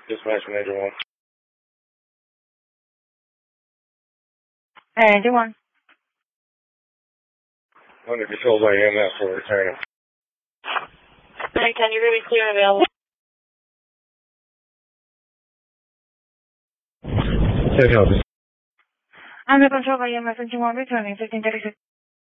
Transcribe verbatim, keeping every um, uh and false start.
Dispatch Major one. Major one. Under control by E M S for returning. Hey, can you really clear and available? Take help. Under control by E M S, and you want returning fifteen thirty-six.